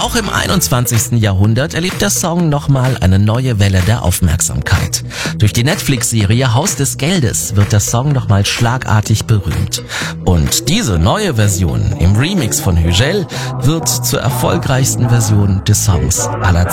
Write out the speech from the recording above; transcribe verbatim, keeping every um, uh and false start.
Auch im einundzwanzigsten Jahrhundert erlebt der Song nochmal eine neue Welle der Aufmerksamkeit. Durch die Netflix-Serie Haus des Geldes wird der Song nochmal schlagartig berühmt. Und diese neue Version im Remix von Hügel wird zur erfolgreichsten Version des Songs aller